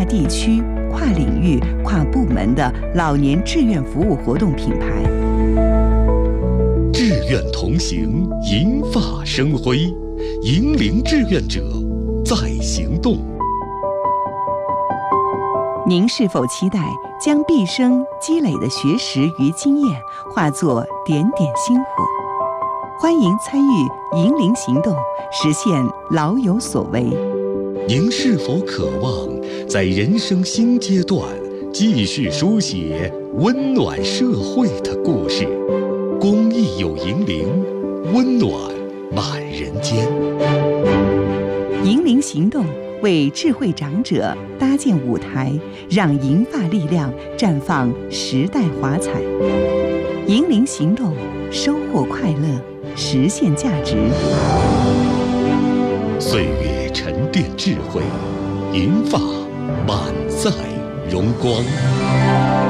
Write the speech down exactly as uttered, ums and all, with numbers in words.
跨地区、跨领域、跨部门的老年志愿服务活动品牌。 志愿同行，银发生辉，银龄志愿者在行动。 您是否期待将毕生积累的学识与经验化作点点星火？欢迎参与银龄行动，实现老有所为。 您是否渴望在人生新阶段继续书写温暖社会的故事？公益有银龄，温暖满人间。 银龄行动为智慧长者搭建舞台，让银发力量绽放时代华彩。银龄行动，收获快乐，实现价值。 岁月沉淀智慧，银发满载荣光。